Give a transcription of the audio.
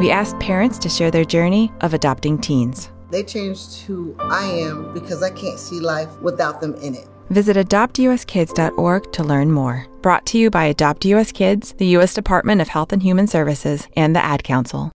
We asked parents to share their journey of adopting teens. They changed who I am because I can't see life without them in it. Visit adoptuskids.org to learn more. Brought to you by Adopt US Kids, the U.S. Department of Health and Human Services, and the Ad Council.